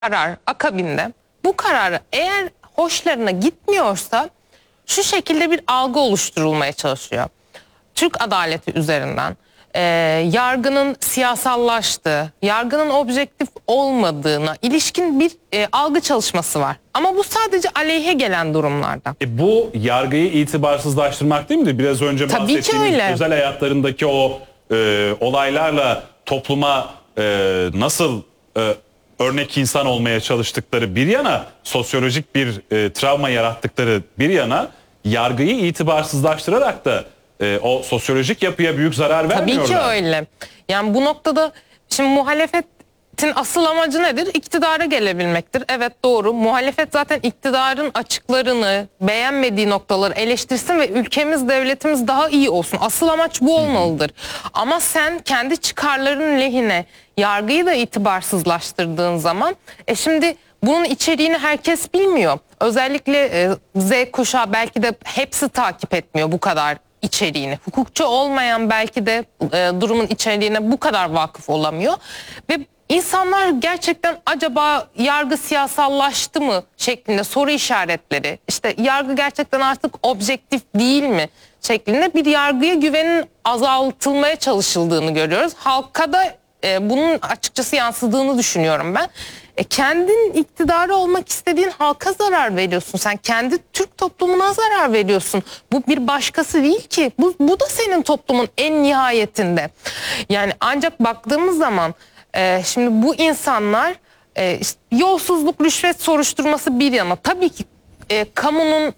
karar akabinde bu kararı eğer hoşlarına gitmiyorsa şu şekilde bir algı oluşturulmaya çalışıyor. Türk adaleti üzerinden yargının siyasallaştığı, yargının objektif olmadığına ilişkin bir algı çalışması var. Ama bu sadece aleyhe gelen durumlarda. Bu yargıyı itibarsızlaştırmak değil mi? Biraz önce bahsettiğimiz özel hayatlarındaki o olaylarla topluma nasıl örnek insan olmaya çalıştıkları bir yana, sosyolojik bir travma yarattıkları bir yana, yargıyı itibarsızlaştırarak da o sosyolojik yapıya büyük zarar vermiyorlar. Tabii ki öyle. Yani bu noktada şimdi muhalefetin asıl amacı nedir? İktidara gelebilmektir. Evet, doğru. Muhalefet zaten iktidarın açıklarını, beğenmediği noktaları eleştirsin ve ülkemiz, devletimiz daha iyi olsun. Asıl amaç bu olmalıdır. Ama sen kendi çıkarların lehine yargıyı da itibarsızlaştırdığın zaman şimdi bunun içeriğini herkes bilmiyor. Özellikle Z kuşağı belki de hepsi takip etmiyor bu kadar içeriğini. Hukukçu olmayan belki de durumun içeriğine bu kadar vakıf olamıyor. Ve insanlar gerçekten acaba yargı siyasallaştı mı şeklinde soru işaretleri, işte yargı gerçekten artık objektif değil mi şeklinde bir yargıya güvenin azaltılmaya çalışıldığını görüyoruz. Halka da bunun açıkçası yansıdığını düşünüyorum ben. Kendin iktidarı olmak istediğin halka zarar veriyorsun. Sen kendi Türk toplumuna zarar veriyorsun. Bu bir başkası değil ki. Bu da senin toplumun en nihayetinde. Yani ancak baktığımız zaman şimdi bu insanlar işte yolsuzluk, rüşvet soruşturması bir yana. Tabii ki kamunun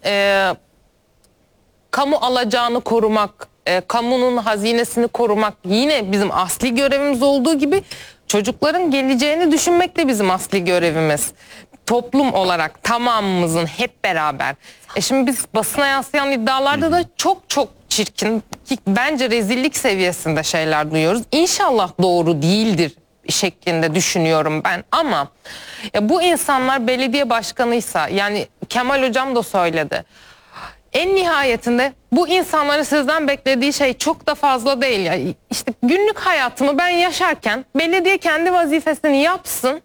kamu alacağını korumak, kamunun hazinesini korumak yine bizim asli görevimiz olduğu gibi çocukların geleceğini düşünmek de bizim asli görevimiz. Toplum olarak tamamımızın hep beraber. Şimdi biz basına yansıyan iddialarda da çok çirkin, bence rezillik seviyesinde şeyler duyuyoruz. İnşallah doğru değildir şeklinde düşünüyorum ben. Ama bu insanlar belediye başkanıysa, yani Kemal Hocam da söyledi, en nihayetinde bu insanların sizden beklediği şey çok da fazla değil. Yani işte günlük hayatımı ben yaşarken belediye kendi vazifesini yapsın.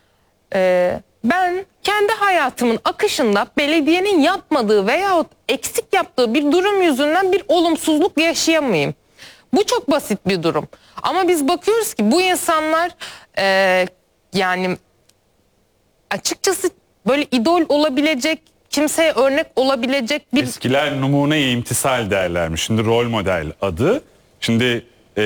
Ben kendi hayatımın akışında belediyenin yapmadığı veyahut eksik yaptığı bir durum yüzünden bir olumsuzluk yaşayamayayım. Bu çok basit bir durum. Ama biz bakıyoruz ki bu insanlar yani açıkçası böyle idol olabilecek, kimseye örnek olabilecek bir... Eskiler numune-i imtisal derlermiş. Şimdi rol model adı. Şimdi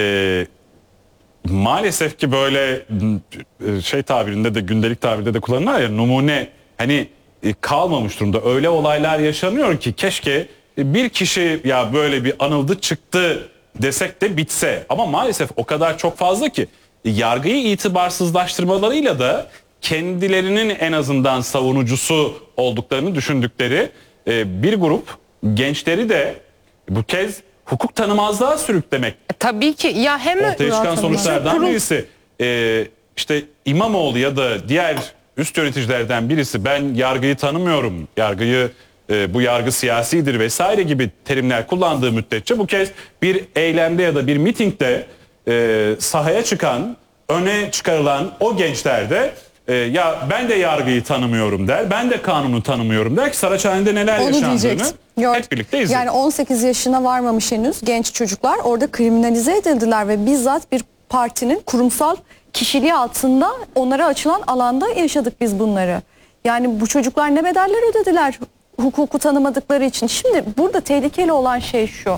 maalesef ki böyle şey tabirinde de, gündelik tabirde de kullanılır ya, numune hani kalmamış durumda. Öyle olaylar yaşanıyor ki keşke bir kişi ya böyle bir anıldı çıktı desek de bitse. Ama maalesef o kadar çok fazla ki yargıyı itibarsızlaştırmalarıyla da kendilerinin en azından savunucusu olduklarını düşündükleri bir grup gençleri de bu kez hukuk tanımazlığa sürüklemek. Tabii ki. Ya hem ortaya çıkan sonuçlardan birisi işte İmamoğlu ya da diğer üst yöneticilerden birisi ben yargıyı tanımıyorum, yargıyı bu yargı siyasidir vesaire gibi terimler kullandığı müddetçe bu kez bir eylemde ya da bir mitingde sahaya çıkan, öne çıkarılan o gençler de ya ben de yargıyı tanımıyorum der, ben de kanunu tanımıyorum der ki Saraçhane'de neler yaşandığını hep birlikte izledik. Yani 18 yaşına varmamış henüz genç çocuklar orada kriminalize edildiler ve bizzat bir partinin kurumsal kişiliği altında onlara açılan alanda yaşadık biz bunları. Yani bu çocuklar ne bedeller ödediler hukuku tanımadıkları için. Şimdi burada tehlikeli olan şey şu.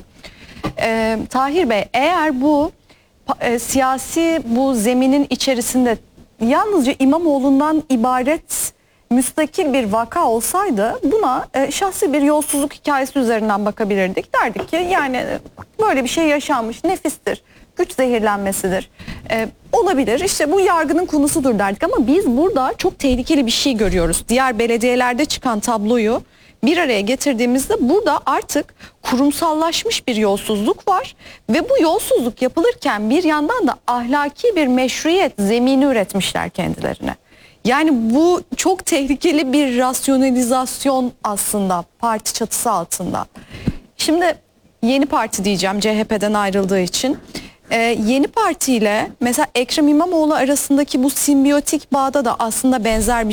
Tahir Bey, eğer bu siyasi bu zeminin içerisinde yalnızca İmamoğlu'ndan ibaret müstakil bir vaka olsaydı buna şahsi bir yolsuzluk hikayesi üzerinden bakabilirdik. Derdik ki yani böyle bir şey yaşanmış, nefistir, güç zehirlenmesidir, olabilir, işte bu yargının konusudur derdik. Ama biz burada çok tehlikeli bir şey görüyoruz. Diğer belediyelerde çıkan tabloyu bir araya getirdiğimizde burada artık kurumsallaşmış bir yolsuzluk var ve bu yolsuzluk yapılırken bir yandan da ahlaki bir meşruiyet zemini üretmişler kendilerine. Yani bu çok tehlikeli bir rasyonalizasyon aslında parti çatısı altında. Şimdi yeni parti diyeceğim CHP'den ayrıldığı için. Yeni Parti ile mesela Ekrem İmamoğlu arasındaki bu simbiyotik bağda da aslında benzer bir